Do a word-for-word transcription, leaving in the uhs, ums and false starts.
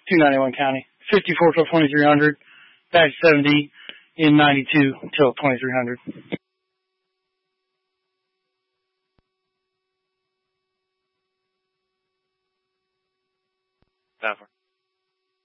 two ninety-one County. fifty-four till twenty-three hundred. Back seventy in ninety-two till twenty-three hundred. Never.